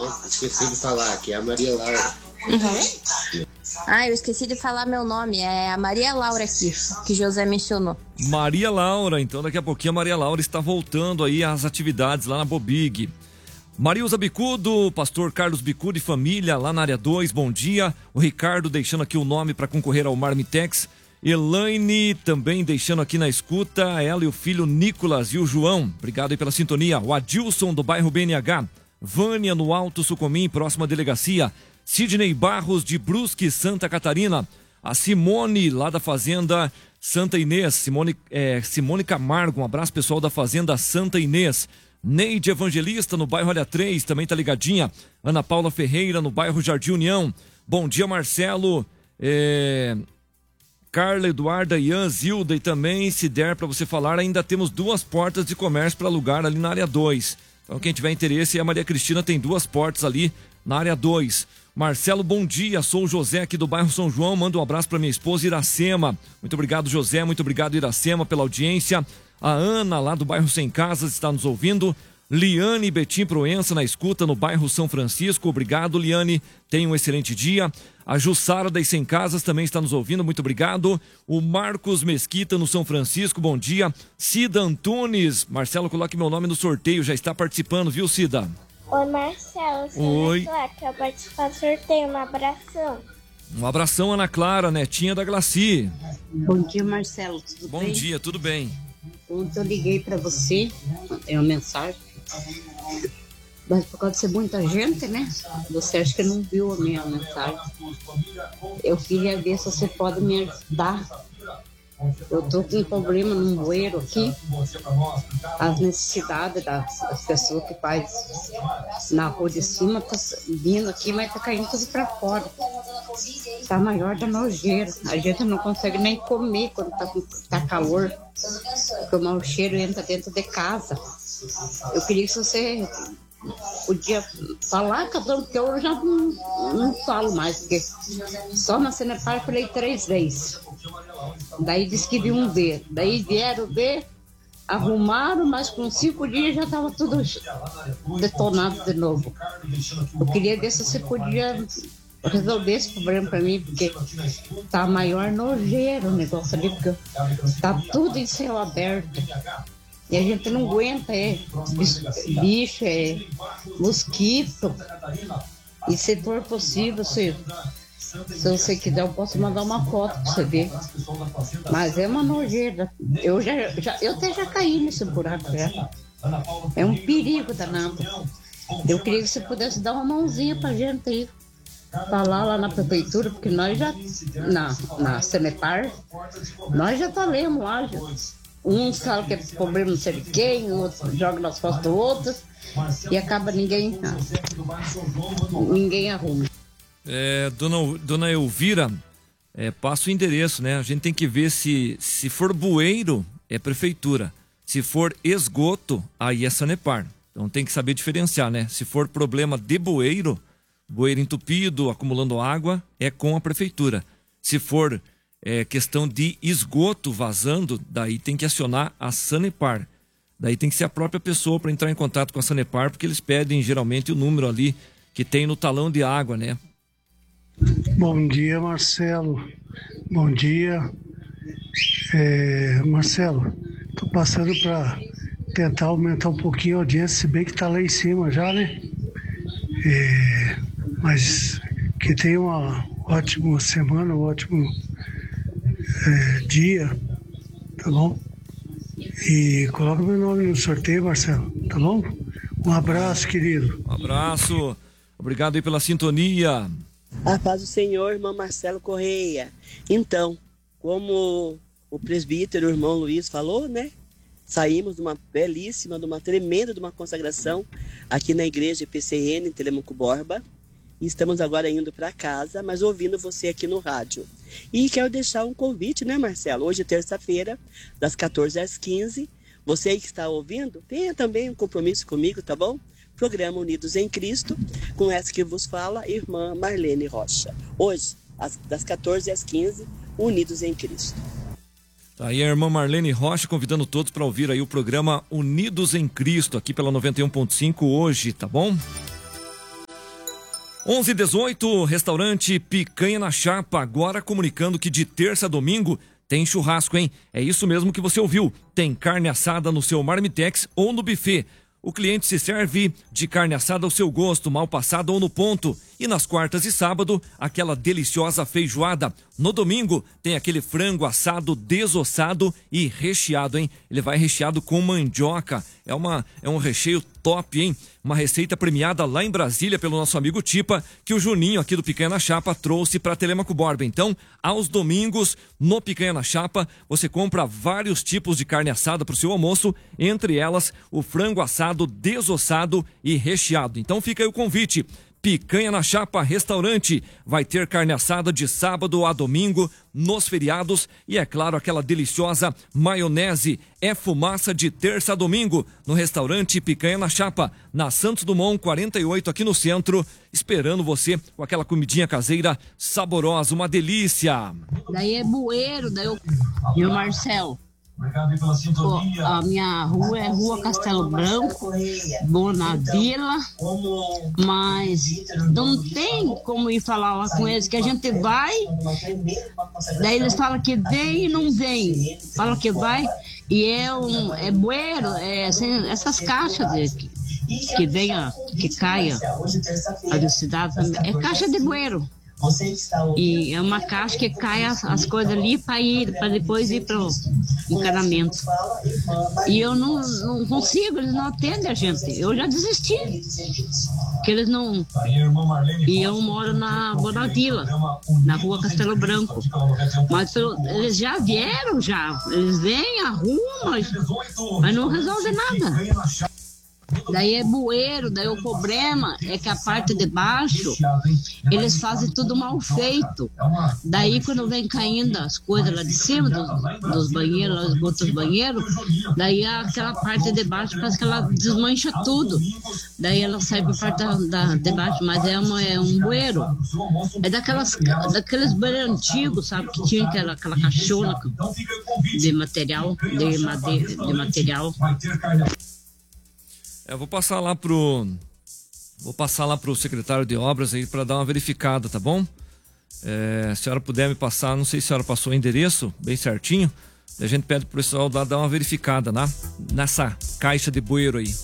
Esqueci de falar, que é a Maria Laura. Uhum. Ah, eu esqueci de falar meu nome. É a Maria Laura aqui, que José mencionou. Maria Laura, então daqui a pouquinho a Maria Laura está voltando aí às atividades lá na Bobig. Marilza Bicudo, pastor Carlos Bicudo e família lá na área 2, bom dia. O Ricardo deixando aqui o nome para concorrer ao Marmitex. Elaine também deixando aqui na escuta, ela e o filho Nicolas e o João, obrigado aí pela sintonia. O Adilson do bairro BNH, Vânia no Alto Sucomim, próxima delegacia. Sidney Barros de Brusque, Santa Catarina. A Simone lá da Fazenda Santa Inês, Simone Camargo, um abraço pessoal da Fazenda Santa Inês. Neide Evangelista no bairro Área 3, também tá ligadinha. Ana Paula Ferreira no bairro Jardim União. Bom dia, Marcelo. Carla, Eduarda, Ian, Zilda e também, se der para você falar, ainda temos 2 portas de comércio para alugar ali na área 2. Então quem tiver interesse, a Maria Cristina tem 2 portas ali na área 2. Marcelo, bom dia, sou o José aqui do bairro São João, mando um abraço para minha esposa Iracema. Muito obrigado, José, muito obrigado, Iracema, pela audiência. A Ana, lá do bairro Sem Casas, está nos ouvindo. Liane Betim Proença na escuta no bairro São Francisco. Obrigado, Liane. Tenha um excelente dia. A Jussara das Sem Casas também está nos ouvindo. Muito obrigado. O Marcos Mesquita no São Francisco. Bom dia. Cida Antunes. Marcelo, coloque meu nome no sorteio. Já está participando, viu, Cida? Oi, Marcelo. Oi. Ana Clara, quero participar do sorteio. Um abração. Um abração, Ana Clara, netinha da Glaci. Bom dia, Marcelo. Tudo bem? Bom dia, tudo bem. Ontem eu liguei para você, é uma mensagem, mas por causa de ser muita gente, né? Você acha que não viu a minha mensagem. Eu queria ver se você pode me ajudar. Eu tô com um problema num bueiro aqui. As necessidades das pessoas que faz na rua de cima tá vindo aqui, mas tá caindo tudo para fora. Tá maior da nojeira. A gente não consegue nem comer quando tá calor. Porque o mau cheiro entra dentro de casa. Eu queria que você podia falar, porque eu já não falo mais, porque só na Sanepar eu falei 3 vezes. Daí disse que iam ver. Daí vieram ver, arrumaram, mas com 5 dias já estava tudo detonado de novo. Eu queria ver se você podia resolver esse problema para mim, porque tá maior nojeiro o negócio ali, porque tá tudo em céu aberto. E a gente não aguenta, bicho, mosquito. E se for possível, se você quiser, eu posso mandar uma foto pra você ver. Mas é uma nojeira. Eu até já caí nesse buraco já. É um perigo danado. Eu queria que você pudesse dar uma mãozinha pra gente aí. Falar lá na prefeitura, porque nós já, na Sanepar, nós já falamos lá. Uns falam que é problema não sei de quem, outros jogam nas costas do outro, e acaba ninguém arruma. Dona Elvira, passa o endereço, né? A gente tem que ver se for bueiro, é prefeitura. Se for esgoto, aí é Sanepar. Então tem que saber diferenciar, né? Se for problema de bueiro entupido, acumulando água, é com a prefeitura. Se for questão de esgoto vazando, daí tem que acionar a Sanepar. Daí tem que ser a própria pessoa para entrar em contato com a Sanepar, porque eles pedem geralmente o número ali que tem no talão de água, né? Bom dia, Marcelo. Bom dia. Marcelo, tô passando para tentar aumentar um pouquinho a audiência, se bem que tá lá em cima já, né? Mas que tenha uma ótima semana, um ótimo dia, tá bom? E coloca meu nome no sorteio, Marcelo, tá bom? Um abraço, querido. Um abraço, obrigado aí pela sintonia. A paz do Senhor, irmão Marcelo Correia. Então, como o presbítero, o irmão Luiz falou, né? Saímos de uma belíssima, de uma tremenda, de uma consagração aqui na igreja PCN, em Telemaco Borba. E estamos agora indo para casa, mas ouvindo você aqui no rádio. E quero deixar um convite, né, Marcelo? Hoje, terça-feira, das 14 às 15. Você aí que está ouvindo, tenha também um compromisso comigo, tá bom? Programa Unidos em Cristo, com essa que vos fala, irmã Marlene Rocha. Hoje, das 14 às 15, Unidos em Cristo. Tá aí a irmã Marlene Rocha convidando todos para ouvir aí o programa Unidos em Cristo, aqui pela 91.5 hoje, tá bom? 11h18, restaurante Picanha na Chapa, agora comunicando que de terça a domingo tem churrasco, hein? É isso mesmo que você ouviu. Tem carne assada no seu marmitex ou no buffet. O cliente se serve de carne assada ao seu gosto, mal passada ou no ponto. E nas quartas e sábado, aquela deliciosa feijoada. No domingo, tem aquele frango assado desossado e recheado, hein? Ele vai recheado com mandioca. É um recheio top, hein? Uma receita premiada lá em Brasília pelo nosso amigo Tipa, que o Juninho aqui do Picanha na Chapa trouxe para Telêmaco Borba. Então, aos domingos, no Picanha na Chapa, você compra vários tipos de carne assada para o seu almoço, entre elas o frango assado desossado e recheado. Então fica aí o convite. Picanha na Chapa Restaurante vai ter carne assada de sábado a domingo nos feriados e, é claro, aquela deliciosa maionese. É fumaça de terça a domingo no restaurante Picanha na Chapa, na Santos Dumont 48, aqui no centro, esperando você com aquela comidinha caseira saborosa, uma delícia. Daí é bueiro, daí eu... E o Marcelo? A minha rua é Rua Castelo Branco, Bona Vila, mas não tem como ir falar lá com eles, que a gente vai, daí eles falam que vem e não vem, falam que vai, e é bueiro, assim, essas caixas que venha, que caia a velocidade, é caixa de bueiro. E é uma caixa que cai as coisas ali para depois ir para o encanamento. E eu não consigo, eles não atendem a gente. Eu já desisti. Que eles não. E eu moro na Bona Vila, na Rua Castelo Branco. Mas eles já vieram já. Eles vêm, arrumam, mas não resolvem nada. Daí é bueiro, daí o problema é que a parte de baixo eles fazem tudo mal feito. Daí quando vem caindo as coisas lá de cima dos banheiros, lá dos banheiros, daí aquela parte de baixo parece que ela desmancha tudo. Daí ela sai para a parte de baixo, mas é um bueiro. É daqueles bueiros antigos, sabe, que tinha aquela caixona de material, de material. Eu vou passar lá pro secretário de obras aí para dar uma verificada, tá bom? Se a senhora puder me passar, não sei se a senhora passou o endereço bem certinho, a gente pede pro pessoal dar uma verificada, né? Nessa caixa de bueiro aí.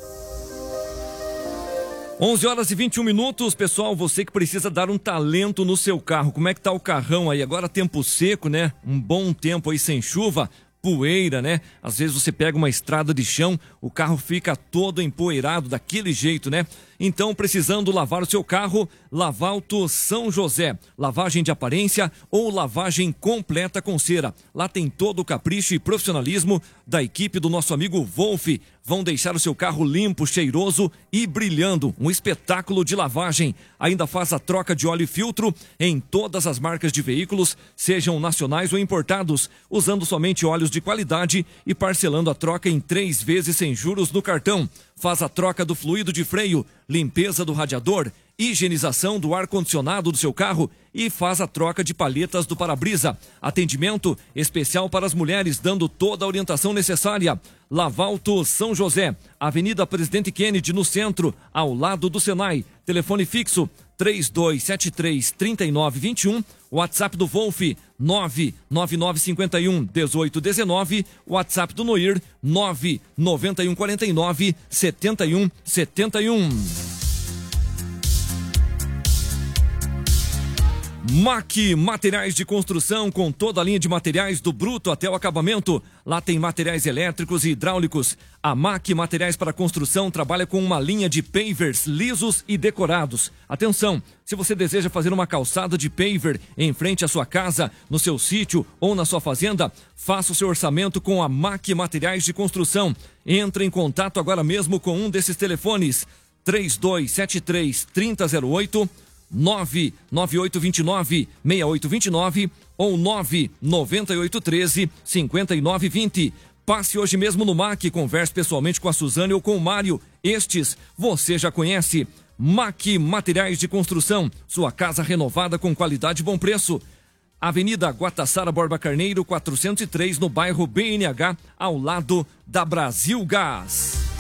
11h21, pessoal, você que precisa dar um talento no seu carro, como é que tá o carrão aí? Agora tempo seco, né? Um bom tempo aí sem chuva, poeira, né? Às vezes você pega uma estrada de chão, o carro fica todo empoeirado daquele jeito, né? Então, precisando lavar o seu carro, Lavalto São José. Lavagem de aparência ou lavagem completa com cera. Lá tem todo o capricho e profissionalismo da equipe do nosso amigo Wolf. Vão deixar o seu carro limpo, cheiroso e brilhando. Um espetáculo de lavagem. Ainda faz a troca de óleo e filtro em todas as marcas de veículos, sejam nacionais ou importados, usando somente óleos de qualidade e parcelando a troca em 3 vezes sem juros no cartão. Faz a troca do fluido de freio, limpeza do radiador, higienização do ar-condicionado do seu carro e faz a troca de palhetas do para-brisa. Atendimento especial para as mulheres, dando toda a orientação necessária. Lavalto São José, Avenida Presidente Kennedy, no centro, ao lado do Senai. Telefone fixo 3273-3921. WhatsApp do Wolf 99951-1819. WhatsApp do Noir 99149-7171. MAC Materiais de Construção, com toda a linha de materiais do bruto até o acabamento. Lá tem materiais elétricos e hidráulicos. A MAC Materiais para Construção trabalha com uma linha de pavers lisos e decorados. Atenção, se você deseja fazer uma calçada de paver em frente à sua casa, no seu sítio ou na sua fazenda, faça o seu orçamento com a MAC Materiais de Construção. Entre em contato agora mesmo com um desses telefones: 3273-3008, 99829-6829 ou 99813-5920. Passe hoje mesmo no MAC, converse pessoalmente com a Suzane ou com o Mário. Estes você já conhece. MAC Materiais de Construção, sua casa renovada com qualidade e bom preço. Avenida Guatassara Borba Carneiro, 403, no bairro BNH, ao lado da Brasil Gás.